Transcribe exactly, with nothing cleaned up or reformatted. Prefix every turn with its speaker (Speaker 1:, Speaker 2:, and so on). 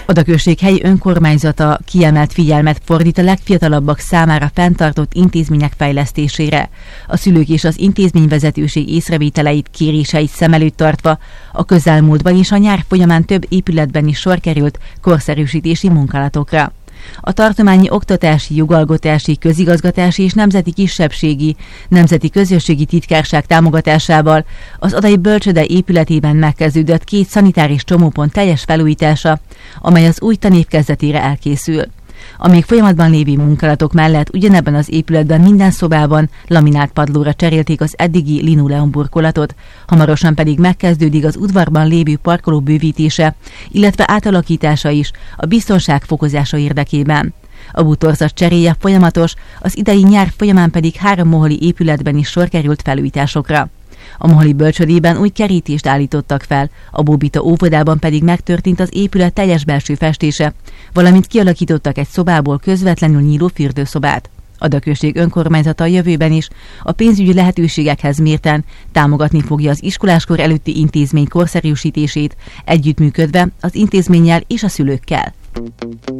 Speaker 1: A Dakőség helyi önkormányzata kiemelt figyelmet fordít a legfiatalabbak számára fenntartott intézmények fejlesztésére. A szülők és az intézményvezetőség észrevételeit, kéréseit szem előtt tartva a közelmúltban és a nyár folyamán több épületben is sor került korszerűsítési munkálatokra. A tartományi oktatási, jogalkotási, közigazgatási és nemzeti kisebbségi, nemzeti közösségi titkárság támogatásával az Adai Bölcsőde épületében megkezdődött két szanitáris csomópont teljes felújítása, amely az új tanév kezdetére elkészül. A még folyamatban lévő munkálatok mellett ugyanebben az épületben minden szobában laminált padlóra cserélték az eddigi linoleum burkolatot, hamarosan pedig megkezdődik az udvarban lévő parkoló bővítése, illetve átalakítása is a biztonság fokozása érdekében. A bútorzat cseréje folyamatos, az idei nyár folyamán pedig három moholi épületben is sor került felújításokra. A moholi bölcsődében új kerítést állítottak fel, a Bóbita óvodában pedig megtörtént az épület teljes belső festése, valamint kialakítottak egy szobából közvetlenül nyíló fürdőszobát. A Dakőség önkormányzata a jövőben is a pénzügyi lehetőségekhez mérten támogatni fogja az iskoláskor előtti intézmény korszerűsítését, együttműködve az intézménnyel és a szülőkkel.